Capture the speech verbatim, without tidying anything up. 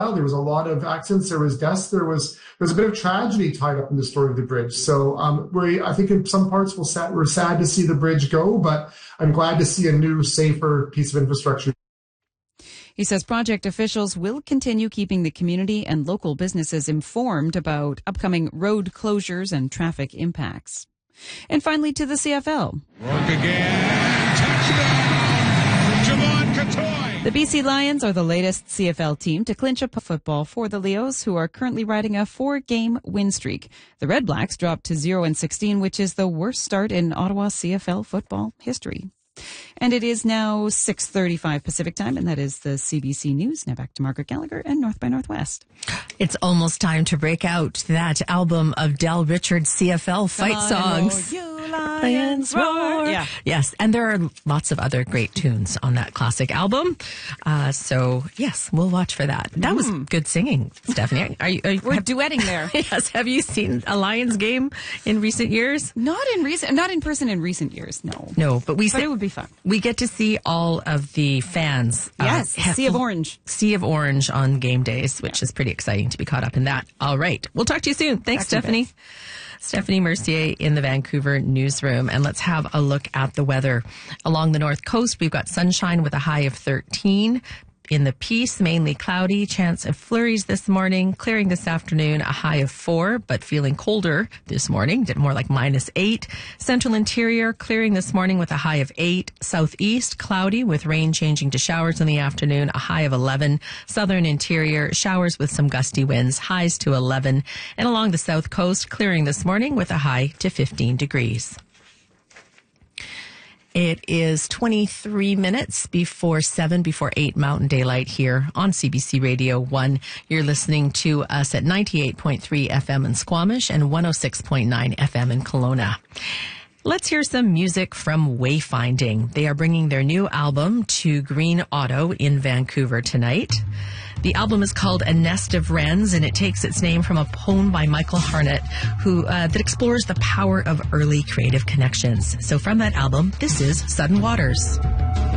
There was a lot of accidents. There was deaths. There was there was a bit of tragedy tied up in the story of the bridge. So um, we, I think in some parts we'll sad, we're sad to see the bridge go, but I'm glad to see a new, safer piece of infrastructure. He says project officials will continue keeping the community and local businesses informed about upcoming road closures and traffic impacts. And finally to the C F L. Rourke again. Touchdown. Javon Catoy. The B C Lions are the latest C F L team to clinch a football for the Leos, who are currently riding a four-game win streak. The Red Blacks dropped to zero and sixteen, which is the worst start in Ottawa C F L football history. And it is now six thirty-five Pacific time, and that is the C B C News. Now back to Margaret Gallagher and North by Northwest. It's almost time to break out that album of Del Richard's C F L fight songs. Lions roar. Yeah. Yes, and there are lots of other great tunes on that classic album. Uh, so, yes, we'll watch for that. That mm. was good singing, Stephanie. Are you, are you, We're have, duetting there. Yes. Have you seen a Lions game in recent years? Not in recent, not in person in recent years, no. No, but we But say, it would be fun. We get to see all of the fans. Yes, uh, Sea of Orange. Sea of Orange on game days, which yeah. is pretty exciting to be caught up in that. All right. We'll talk to you soon. Thanks, Back Stephanie. Stephanie Mercier in the Vancouver newsroom. And let's have a look at the weather. Along the north coast, we've got sunshine with a high of thirteen. In the Peace, mainly cloudy, chance of flurries this morning, clearing this afternoon, a high of four, but feeling colder this morning, more like minus eight. Central Interior, clearing this morning with a high of eight. Southeast, cloudy with rain changing to showers in the afternoon, a high of eleven. Southern Interior, showers with some gusty winds, highs to eleven. And along the south coast, clearing this morning with a high to fifteen degrees. It is twenty-three minutes before seven, before eight Mountain Daylight here on C B C Radio one. You're listening to us at ninety-eight point three F M in Squamish and one oh six point nine F M in Kelowna. Let's hear some music from Wayfinding. They are bringing their new album to Green Auto in Vancouver tonight. The album is called A Nest of Wrens, and it takes its name from a poem by Michael Harnett, who uh, that explores the power of early creative connections. So from that album, this is Sudden Waters.